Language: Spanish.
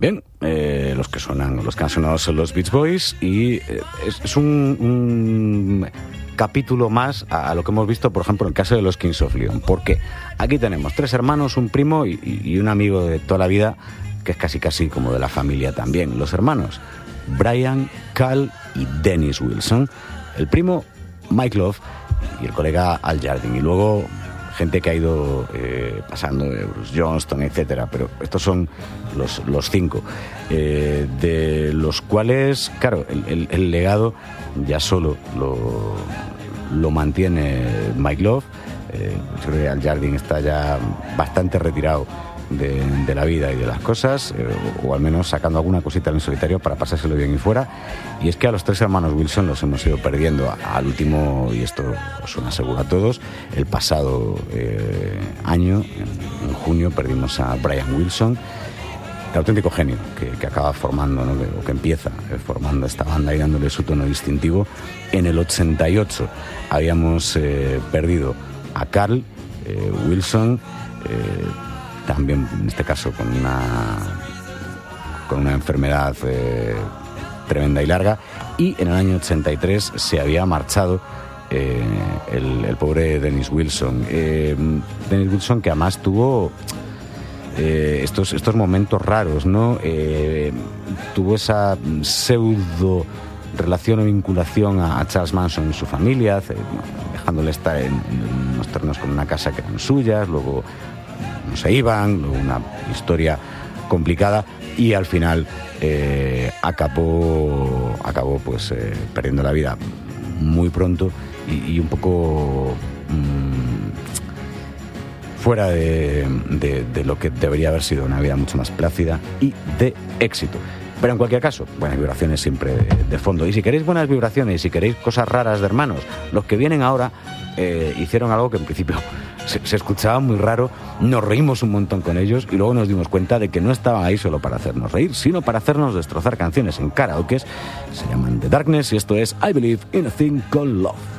Bien, los que han sonado son los Beach Boys y es un capítulo más a lo que hemos visto, por ejemplo, en el caso de los Kings of Leon. ¿Por qué? Aquí tenemos 3 hermanos, un primo y un amigo de toda la vida, que es casi como de la familia también. Los hermanos Brian, Cal y Dennis Wilson. El primo Mike Love y el colega Al Jardine. Y luego gente que ha ido pasando, Bruce Johnston, etcétera, pero estos son los 5, de los cuales, claro, el legado ya solo lo mantiene Mike Love. Yo creo que Al Jardine está ya bastante retirado de la vida y de las cosas, o al menos sacando alguna cosita en solitario para pasárselo bien y fuera. Y es que a los 3 hermanos Wilson los hemos ido perdiendo al último, y esto os lo aseguro a todos, el pasado año, en junio, perdimos a Brian Wilson, el auténtico genio que acaba formando, ¿no? o que empieza formando esta banda y dándole su tono distintivo. En el 88 habíamos perdido a Carl Wilson, también en este caso con una enfermedad tremenda y larga, y en el año 83 se había marchado el pobre Dennis Wilson. Dennis Wilson, que además tuvo estos momentos raros, ¿no? Tuvo esa pseudo relación o vinculación a Charles Manson y su familia, dejándole estar en unos terrenos con una casa que eran suyas, luego no se iban, luego una historia complicada, y al final acabó pues perdiendo la vida muy pronto y un poco fuera de lo que debería haber sido una vida mucho más plácida y de éxito. Pero en cualquier caso, buenas vibraciones siempre de fondo. Y si queréis buenas vibraciones, y si queréis cosas raras de hermanos, los que vienen ahora hicieron algo que en principio se escuchaba muy raro, nos reímos un montón con ellos y luego nos dimos cuenta de que no estaban ahí solo para hacernos reír, sino para hacernos destrozar canciones en karaokes. Se llaman The Darkness y esto es I Believe in a Thing Called Love.